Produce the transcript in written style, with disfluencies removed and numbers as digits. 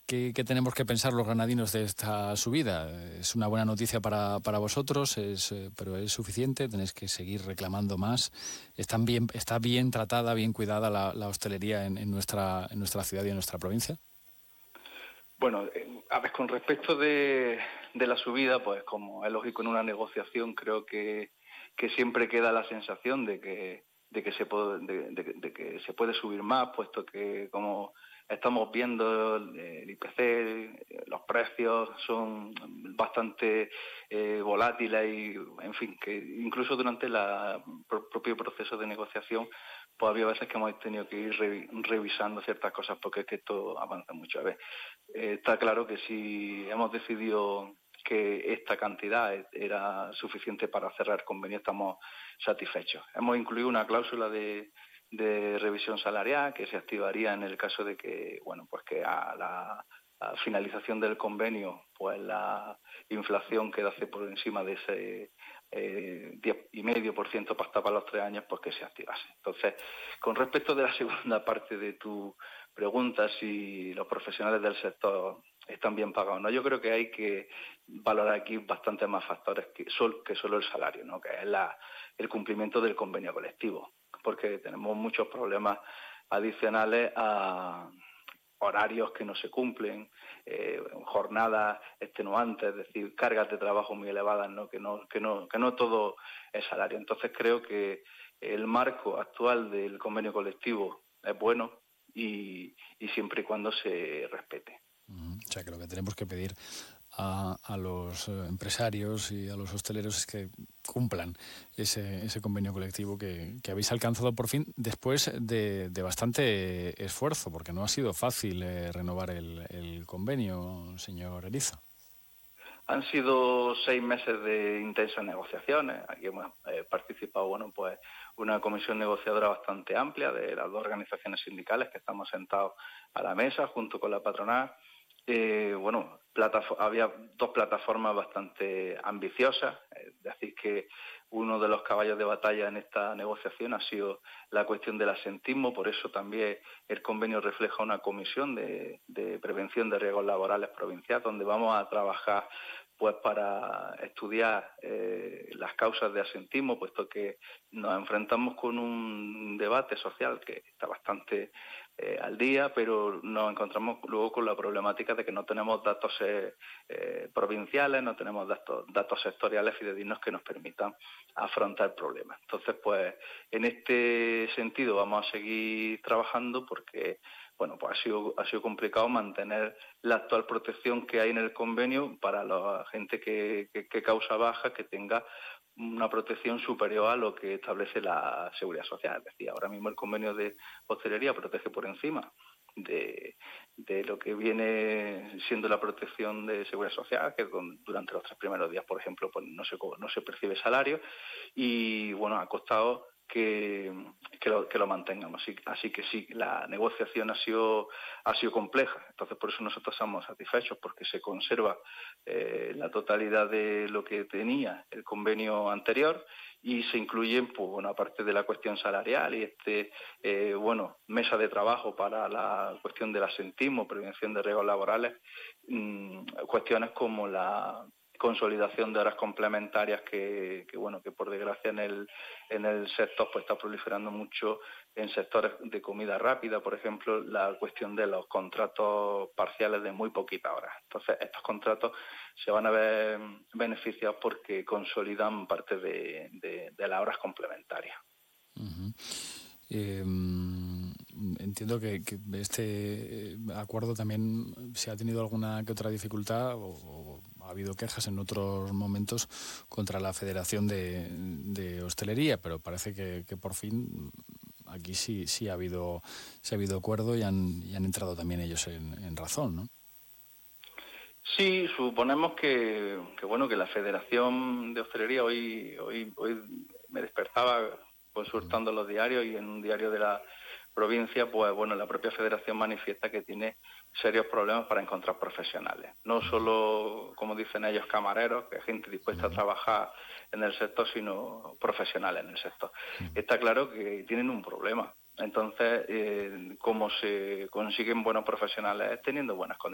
¿Qué tenemos que pensar los granadinos de esta subida? Es una buena noticia para vosotros, pero es suficiente, tenéis que seguir reclamando más. ¿Está bien tratada, bien cuidada la hostelería en nuestra ciudad y en nuestra provincia? Bueno, a ver, con respecto de la subida, pues como es lógico en una negociación, creo que siempre queda la sensación de que se puede subir más, puesto que como estamos viendo el IPC, los precios son bastante volátiles y, en fin, que incluso durante el propio proceso de negociación, pues había veces que hemos tenido que ir revisando ciertas cosas porque es que esto avanza mucho. A ver, está claro que si hemos decidido que esta cantidad era suficiente para cerrar el convenio, estamos satisfechos. Hemos incluido una cláusula de revisión salarial que se activaría en el caso de que, bueno, pues que a la finalización del convenio, pues la inflación quedase por encima de ese 10,5% pactado para los 3 años, pues que se activase. Entonces, con respecto de la segunda parte de tu pregunta, si los profesionales del sector están bien pagados, ¿no? Yo creo que hay que valorar aquí bastantes más factores que solo el salario, ¿no? Que es el cumplimiento del convenio colectivo, porque tenemos muchos problemas adicionales a horarios que no se cumplen, jornadas extenuantes, es decir, cargas de trabajo muy elevadas, ¿no? Que no todo es salario. Entonces creo que el marco actual del convenio colectivo es bueno y siempre y cuando se respete. O sea, que lo que tenemos que pedir a los empresarios y a los hosteleros es que cumplan ese convenio colectivo que habéis alcanzado por fin después de bastante esfuerzo, porque no ha sido fácil renovar el convenio, señor Erizo. Han sido 6 meses de intensas negociaciones. Aquí hemos participado, bueno, pues una comisión negociadora bastante amplia de las dos organizaciones sindicales que estamos sentados a la mesa junto con la patronal. Había 2 plataformas bastante ambiciosas, es decir, que uno de los caballos de batalla en esta negociación ha sido la cuestión del asentismo, por eso también el convenio refleja una comisión de prevención de riesgos laborales provincial, donde vamos a trabajar pues para estudiar las causas de asentismo, puesto que nos enfrentamos con un debate social que está bastante al día, pero nos encontramos luego con la problemática de que no tenemos datos provinciales, no tenemos datos sectoriales fidedignos que nos permitan afrontar problemas. Entonces, pues en este sentido vamos a seguir trabajando porque, bueno, pues ha sido complicado mantener la actual protección que hay en el convenio para la gente que causa baja, que tenga una protección superior a lo que establece la Seguridad Social. Es decir, ahora mismo el convenio de hostelería protege por encima de lo que viene siendo la protección de Seguridad Social, que durante los 3 primeros días, por ejemplo, pues no se percibe salario y, bueno, ha costado que lo mantengamos. Así que sí, la negociación ha sido compleja. Entonces, por eso nosotros estamos satisfechos, porque se conserva la totalidad de lo que tenía el convenio anterior y se incluyen, pues bueno, aparte de la cuestión salarial y mesa de trabajo para la cuestión del asentismo, prevención de riesgos laborales, cuestiones como la consolidación de horas complementarias que por desgracia en el sector pues está proliferando mucho en sectores de comida rápida, por ejemplo, la cuestión de los contratos parciales de muy poquitas horas. Entonces, estos contratos se van a ver beneficiados porque consolidan parte de las horas complementarias. Uh-huh. Entiendo que este acuerdo también, si ha tenido alguna que otra dificultad o ha habido quejas en otros momentos contra la Federación de Hostelería, pero parece que por fin aquí sí ha habido acuerdo y han entrado también ellos en razón, ¿no? Sí, suponemos que la Federación de Hostelería hoy me despertaba consultando los diarios y en un diario de la provincia, pues bueno, la propia Federación manifiesta que tiene serios problemas para encontrar profesionales. No solo, como dicen ellos, camareros, que es gente dispuesta a trabajar en el sector, sino profesionales en el sector. Está claro que tienen un problema. Entonces, ¿cómo se consiguen buenos profesionales? Es teniendo buenas condiciones.